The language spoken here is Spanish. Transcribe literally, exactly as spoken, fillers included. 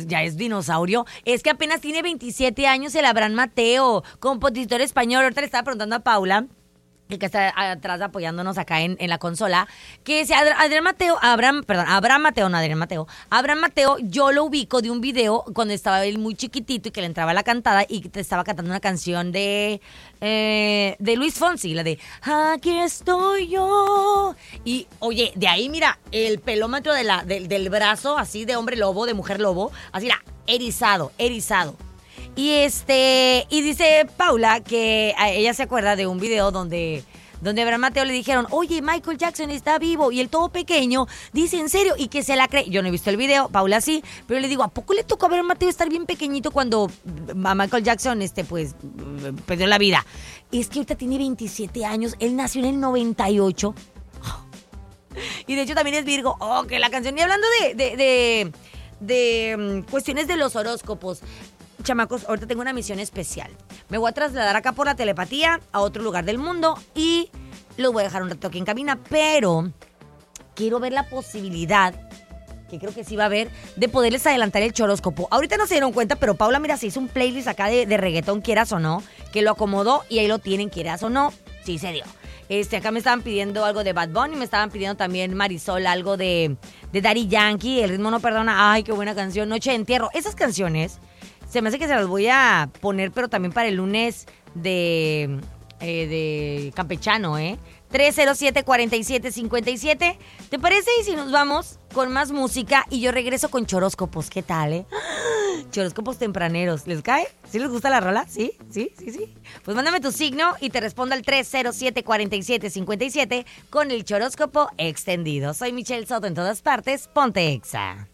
es, ya es dinosaurio. Es que apenas tiene veintisiete años el Abraham Mateo, compositor español. Ahorita le estaba preguntando a Paula, el que está atrás apoyándonos acá en, en la consola, que si Adrián Mateo, Abraham, perdón, Abraham Mateo, no Adrián Mateo, Abraham Mateo, yo lo ubico de un video cuando estaba él muy chiquitito y que le entraba la cantada y te estaba cantando una canción de eh, de Luis Fonsi, la de Aquí estoy yo. Y oye, de ahí mira, el pelómetro de la, de, del brazo, así de hombre lobo, de mujer lobo, así era, erizado, erizado. Y este, y dice Paula que ella se acuerda de un video donde, donde a Abraham Mateo le dijeron, oye, Michael Jackson está vivo, y el todo pequeño dice, ¿en serio? Y que se la cree. Yo no he visto el video, Paula sí, pero le digo, ¿a poco le tocó a Abraham Mateo estar bien pequeñito cuando a Michael Jackson, este, pues, perdió la vida? Es que ahorita tiene veintisiete años, él nació en el noventa y ocho. Y de hecho también es Virgo. Oh, que la canción, y hablando de, de, de, de um, cuestiones de los horóscopos, chamacos, ahorita tengo una misión especial. Me voy a trasladar acá por la telepatía a otro lugar del mundo y los voy a dejar un rato aquí en cabina, pero quiero ver la posibilidad, que creo que sí va a haber, de poderles adelantar el choróscopo. Ahorita no se dieron cuenta, pero Paula, mira, se hizo un playlist acá de, de reggaetón, quieras o no, que lo acomodó y ahí lo tienen, quieras o no, sí se dio. Este, acá me estaban pidiendo algo de Bad Bunny, me estaban pidiendo también Marisol, algo de, de Daddy Yankee, El ritmo no perdona, ay, qué buena canción, Noche de entierro. Esas canciones se me hace que se las voy a poner, pero también para el lunes de, eh, de campechano, ¿eh? tres cero siete, cuatro siete cinco siete. ¿Te parece? Y si nos vamos con más música y yo regreso con choróscopos, ¿qué tal, eh? Choróscopos tempraneros, ¿les cae? ¿Sí les gusta la rola? ¿Sí? ¿Sí? ¿Sí? ¿Sí? Pues mándame tu signo y te respondo al tres cero siete, cuatro siete cinco siete con el choróscopo extendido. Soy Michelle Soto en todas partes, ponte Exa.